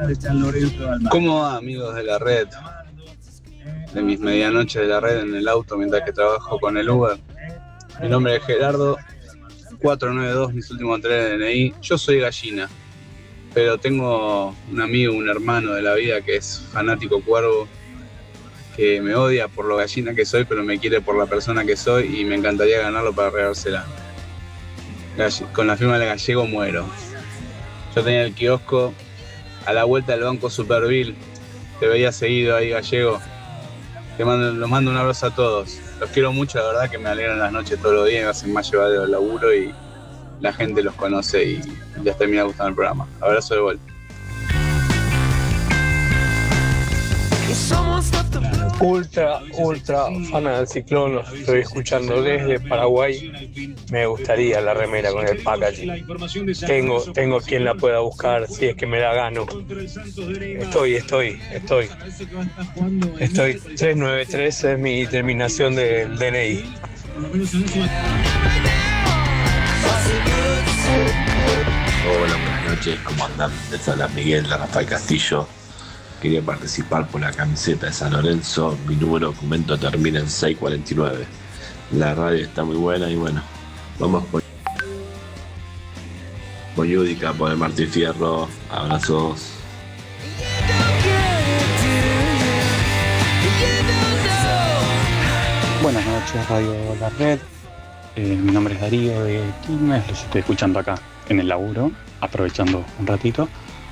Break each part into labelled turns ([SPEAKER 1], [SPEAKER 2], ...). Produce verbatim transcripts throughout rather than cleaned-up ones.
[SPEAKER 1] ¿Cómo va, amigos de la red? De mis medianoches de la red en el auto mientras que trabajo con el Uber. Mi nombre es Gerardo, cuatro nueve dos, mis últimos tres de D N I. Yo soy gallina, pero tengo un amigo, un hermano de la vida que es fanático cuervo, que me odia por lo gallina que soy, pero me quiere por la persona que soy y me encantaría ganarlo para regársela. Con la firma del gallego muero. Yo tenía el kiosco a la vuelta del Banco Superville. Te veía seguido ahí, gallego. Te mando, los mando un abrazo a todos. Los quiero mucho, la verdad que me alegran las noches todos los días, me hacen más llevadero el laburo y la gente los conoce y les termina gustando el programa. Abrazo de vuelta.
[SPEAKER 2] Ultra, ultra fana del Ciclón, los estoy escuchando desde Paraguay. Me gustaría la remera con el packaging. Tengo, tengo quien la pueda buscar si es que me la gano. Estoy, estoy, estoy. Estoy. tres nueve tres es mi terminación del D N I.
[SPEAKER 3] Hola, buenas noches, ¿cómo andan? De San Miguel, de Rafael Castillo. Quería participar por la camiseta de San Lorenzo. Mi número de documento termina en seiscientos cuarenta y nueve. La radio está muy buena y bueno, vamos por, por Yudica, por el Martín Fierro. Abrazos.
[SPEAKER 4] Buenas noches, Radio La Red. Eh, mi nombre es Darío de Quilmes. Los estoy escuchando acá en el laburo, aprovechando un ratito.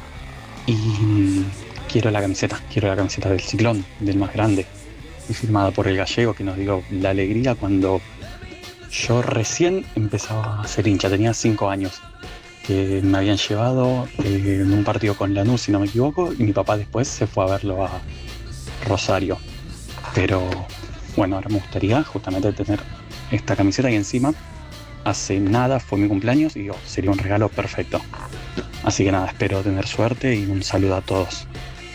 [SPEAKER 4] Y quiero la camiseta, quiero la camiseta del Ciclón, del más grande, y firmada por el gallego, que nos dio la alegría cuando yo recién empezaba a ser hincha, tenía cinco años, que me habían llevado eh, en un partido con Lanús, si no me equivoco, y mi papá después se fue a verlo a Rosario. Pero bueno, ahora me gustaría justamente tener esta camiseta y encima hace nada fue mi cumpleaños y digo, sería un regalo perfecto. Así que nada, espero tener suerte y un saludo a todos.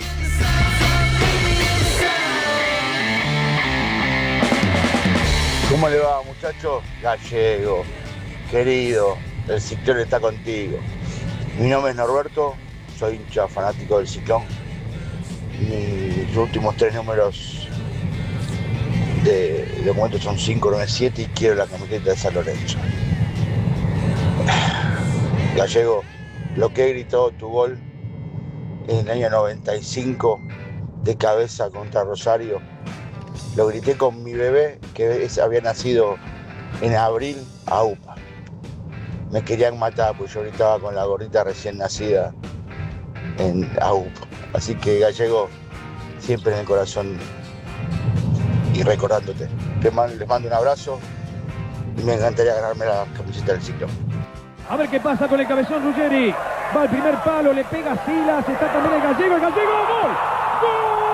[SPEAKER 5] ¿Cómo le va, muchachos? Gallego, querido, el Ciclón está contigo. Mi nombre es Norberto, soy hincha fanático del Ciclón. Mis últimos tres números de, de momento son cinco nueve siete y quiero la camiseta de San Lorenzo. Gallego, lo que gritó tu gol en el año noventa y cinco de cabeza contra Rosario, lo grité con mi bebé que había nacido en abril a U P A. Me querían matar porque yo gritaba con la gordita recién nacida en a U P A. Así que, Gallego, siempre en el corazón y recordándote. Les mando, les mando un abrazo y me encantaría ganarme la camiseta del Ciclón.
[SPEAKER 6] A ver qué pasa con el cabezón Ruggeri. Va al primer palo, le pega Silas, está también el gallego, el gallego, ¡gol! ¡Gol!